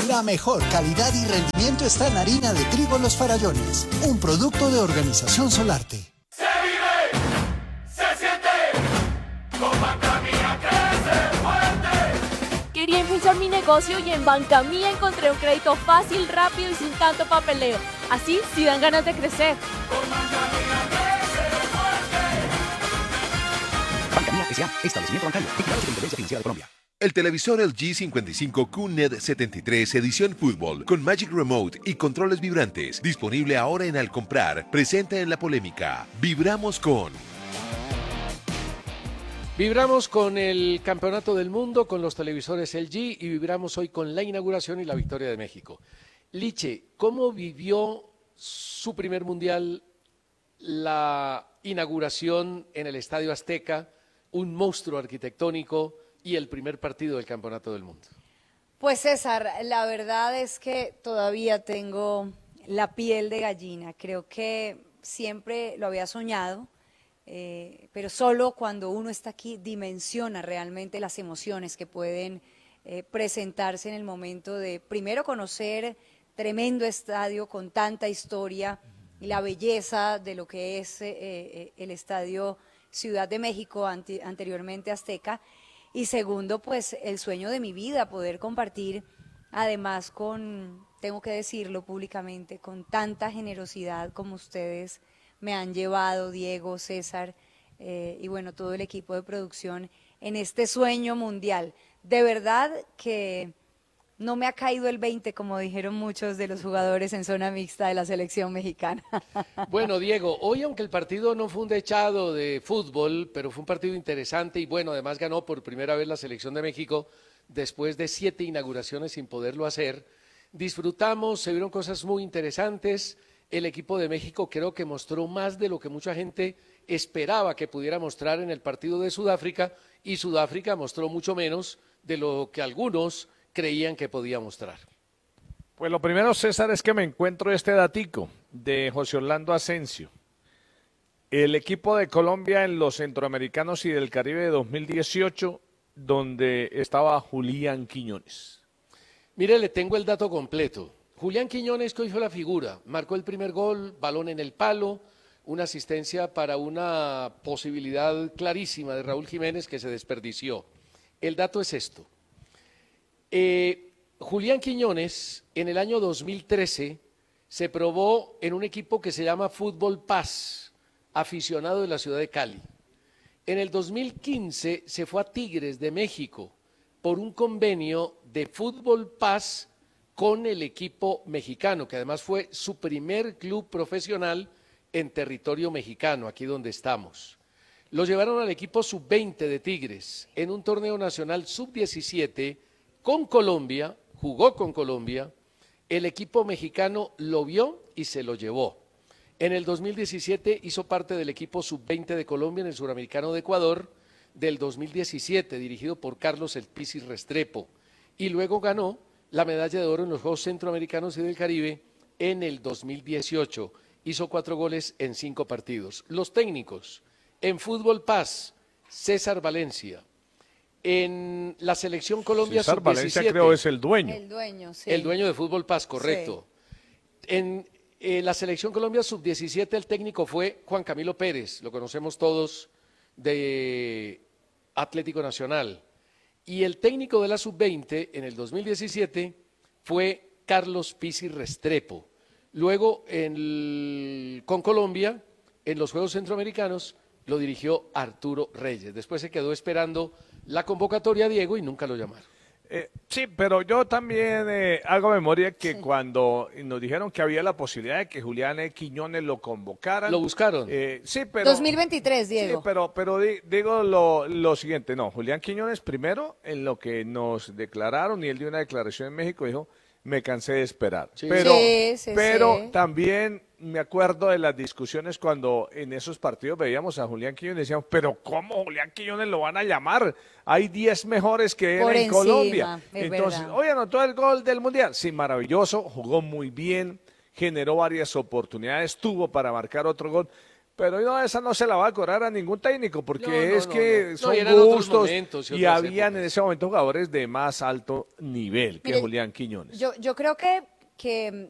La mejor calidad y rendimiento está en harina de trigo Los Farallones, un producto de Organización Solarte. Se vive, se siente, con Banca Mía crece fuerte. Quería impulsar mi negocio y en Banca Mía encontré un crédito fácil, rápido y sin tanto papeleo. Así sí dan ganas de crecer. Con Banca Mía crece fuerte. Banca Mía S.A. Establecimiento bancario. Vigilado Superintendencia Financiera de Colombia. El televisor LG 55 QNED 73 edición fútbol con Magic Remote y controles vibrantes, disponible ahora en Al Comprar, presenta en la polémica. Vibramos con el Campeonato del Mundo, con los televisores LG y vibramos hoy con la inauguración y la victoria de México. Liche, ¿cómo vivió su primer mundial, la inauguración en el Estadio Azteca, un monstruo arquitectónico y el primer partido del Campeonato del Mundo? Pues César, la verdad es que todavía tengo la piel de gallina. Creo que siempre lo había soñado, pero solo cuando uno está aquí dimensiona realmente las emociones que pueden presentarse en el momento de, primero, conocer tremendo estadio con tanta historia y la belleza de lo que es el Estadio Ciudad de México, anteriormente Azteca. Y segundo, pues el sueño de mi vida, poder compartir, además tengo que decirlo públicamente, con tanta generosidad como ustedes me han llevado, Diego, César, y bueno, todo el equipo de producción, en este sueño mundial. De verdad que no me ha caído el 20, como dijeron muchos de los jugadores en zona mixta de la selección mexicana. Bueno, Diego, hoy aunque el partido no fue un dechado de fútbol, pero fue un partido interesante y bueno, además ganó por primera vez la selección de México después de 7 inauguraciones sin poderlo hacer. Disfrutamos, se vieron cosas muy interesantes. El equipo de México creo que mostró más de lo que mucha gente esperaba que pudiera mostrar en el partido de Sudáfrica y Sudáfrica mostró mucho menos de lo que algunos creían que podía mostrar. Pues lo primero, César, es que me encuentro este datico de José Orlando Asensio. El equipo de Colombia en los Centroamericanos y del Caribe de 2018, donde estaba Julián Quiñones. Mire, le tengo el dato completo. Julián Quiñones que hizo la figura, marcó el primer gol, balón en el palo, una asistencia para una posibilidad clarísima de Raúl Jiménez que se desperdició. El dato es esto. Julián Quiñones en el año 2013 se probó en un equipo que se llama Fútbol Paz, aficionado de la ciudad de Cali. En el 2015 se fue a Tigres de México por un convenio de Fútbol Paz con el equipo mexicano, que además fue su primer club profesional en territorio mexicano, aquí donde estamos. Lo llevaron al equipo sub-20 de Tigres en un torneo nacional sub-17 con Colombia, jugó con Colombia, el equipo mexicano lo vio y se lo llevó. En el 2017 hizo parte del equipo sub-20 de Colombia en el Suramericano de Ecuador del 2017, dirigido por Carlos El Pisis Restrepo, y luego ganó la medalla de oro en los Juegos Centroamericanos y del Caribe en el 2018. Hizo 4 goles en 5 partidos. Los técnicos, en Fútbol Paz, César Valencia. En la selección Colombia César sub-17. Valencia creo es el dueño. El dueño, sí. El dueño de Fútbol Paz, correcto. Sí. En la selección Colombia sub-17 el técnico fue Juan Camilo Pérez, lo conocemos todos de Atlético Nacional. Y el técnico de la sub-20 en el 2017 fue Carlos Pisis Restrepo. Luego con Colombia, en los Juegos Centroamericanos, lo dirigió Arturo Reyes. Después se quedó esperando la convocatoria a Diego y nunca lo llamaron. Sí, pero yo también hago memoria que cuando nos dijeron que había la posibilidad de que Julián Quiñones lo convocaran. ¿Lo buscaron? Sí, pero... 2023, Diego. Sí, pero digo lo siguiente, no, Julián Quiñones primero, en lo que nos declararon, y él dio una declaración en México, dijo, me cansé de esperar. Sí. Pero también me acuerdo de las discusiones cuando en esos partidos veíamos a Julián Quiñones y decíamos, pero ¿cómo Julián Quiñones lo van a llamar? Hay 10 mejores que él en Colombia. Entonces, hoy anotó el gol del Mundial. Sí, maravilloso, jugó muy bien, generó varias oportunidades, tuvo para marcar otro gol. Pero no, esa no se la va a cobrar a ningún técnico, porque No, son eran otros gustos momentos y y otras habían en épocas. ese momento jugadores de más alto nivel que Mire, Julián Quiñones. Yo creo que